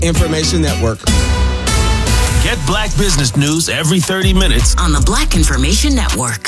Information Network. Get Black business news every 30 minutes on the Black Information Network.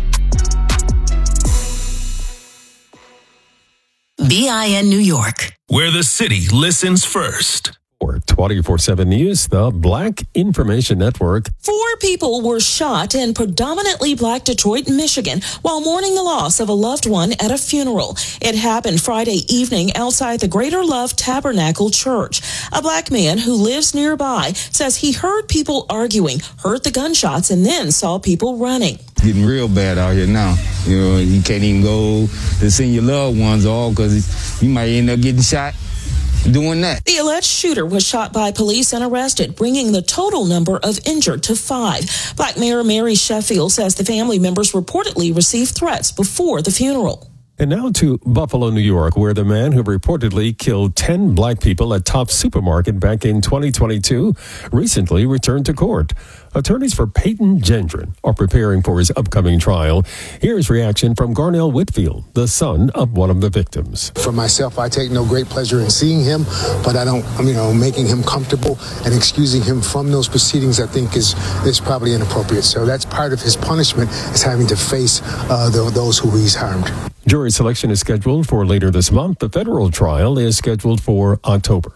BIN New York, where the city listens first. For 24/7 News, the Black Information Network. 4 people were shot in predominantly Black Detroit, Michigan, while mourning the loss of a loved one at a funeral. It happened Friday evening outside the Greater Love Tabernacle Church. A Black man who lives nearby says he heard people arguing, heard the gunshots, and then saw people running. Getting real bad out here now. You know, you can't even go to see your loved ones all because you might end up getting shot doing that. The alleged shooter was shot by police and arrested, bringing the total number of injured to 5. Black Mayor Mary Sheffield says the family members reportedly received threats before the funeral. And now to Buffalo, New York, where the man who reportedly killed 10 Black people at Tops Supermarket back in 2022 recently returned to court. Attorneys for Peyton Gendron are preparing for his upcoming trial. Here's reaction from Garnell Whitfield, the son of one of the victims. For myself, I take no great pleasure in seeing him, but I don't, making him comfortable and excusing him from those proceedings, I think is probably inappropriate. So that's part of his punishment, is having to face those who he's harmed. Jury selection is scheduled for later this month. The federal trial is scheduled for October.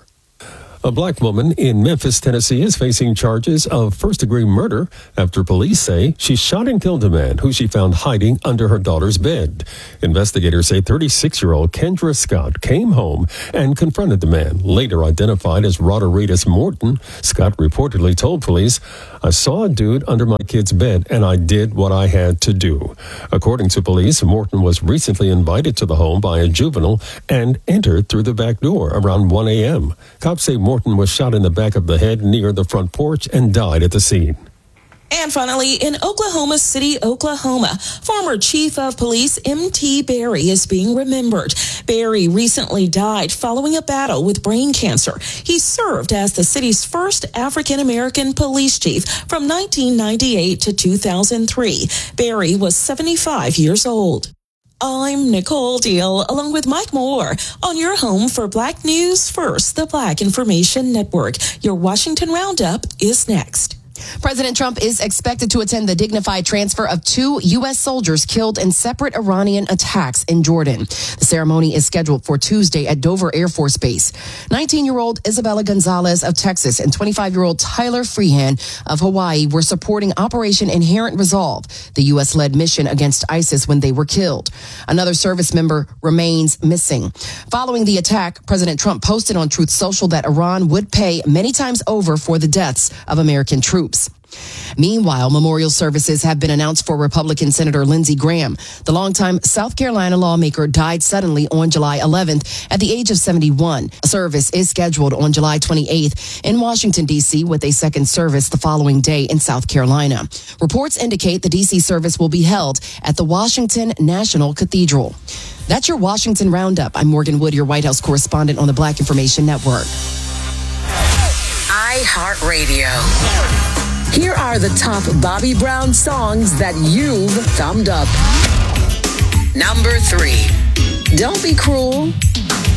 A Black woman in Memphis, Tennessee is facing charges of first-degree murder after police say she shot and killed a man who she found hiding under her daughter's bed. Investigators say 36-year-old Kendra Scott came home and confronted the man, later identified as Roderitus Morton. Scott reportedly told police, "I saw a dude under my kid's bed and I did what I had to do." According to police, Morton was recently invited to the home by a juvenile and entered through the back door around 1 a.m. Cops say Morton was shot in the back of the head near the front porch and died at the scene. And finally, in Oklahoma City, Oklahoma, former Chief of Police M.T. Berry is being remembered. Berry recently died following a battle with brain cancer. He served as the city's first African-American police chief from 1998 to 2003. Berry was 75 years old. I'm Nicole Deal, along with Mike Moore, on your home for Black News First, the Black Information Network. Your Washington Roundup is next. President Trump is expected to attend the dignified transfer of 2 U.S. soldiers killed in separate Iranian attacks in Jordan. The ceremony is scheduled for Tuesday at Dover Air Force Base. 19-year-old Isabella Gonzalez of Texas and 25-year-old Tyler Freehan of Hawaii were supporting Operation Inherent Resolve, the U.S.-led mission against ISIS when they were killed. Another service member remains missing. Following the attack, President Trump posted on Truth Social that Iran would pay many times over for the deaths of American troops. Meanwhile, memorial services have been announced for Republican Senator Lindsey Graham. The longtime South Carolina lawmaker died suddenly on July 11th at the age of 71. A service is scheduled on July 28th in Washington, D.C., with a second service the following day in South Carolina. Reports indicate the D.C. service will be held at the Washington National Cathedral. That's your Washington Roundup. I'm Morgan Wood, your White House correspondent on the Black Information Network. iHeartRadio. Here are the top Bobby Brown songs that you've thumbed up. Number 3. Don't Be Cruel.